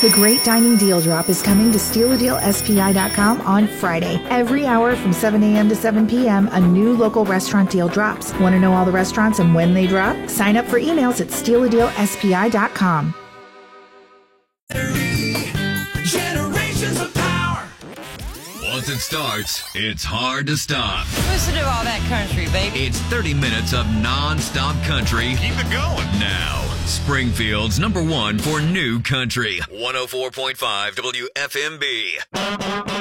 The Great Dining Deal Drop is coming to StealADealSPI.com on Friday. Every hour from 7 a.m. to 7 p.m., a new local restaurant deal drops. Want to know all the restaurants and when they drop? Sign up for emails at StealADealSPI.com. Generations of power. Once it starts, it's hard to stop. Listen to all that country, baby. It's 30 minutes of non-stop country. Keep it going. Now, Springfield's #1 for new country. 104.5 WFMB.